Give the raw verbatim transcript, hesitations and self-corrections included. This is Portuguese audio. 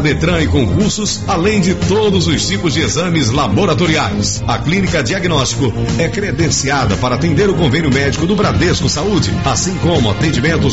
Detran e concursos, além de todos os tipos de exames laboratoriais. A Clínica Diagnóstico é credenciada para atender o convênio médico do Bradesco Saúde, assim como atendimentos